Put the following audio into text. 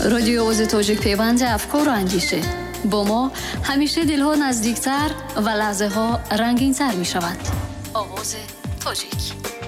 رادیو آواز تاجیک پیوند افکار و اندیشه. با ما همیشه دلها نزدیکتر و لحظه ها رنگین تر می شود. آواز تاجیک.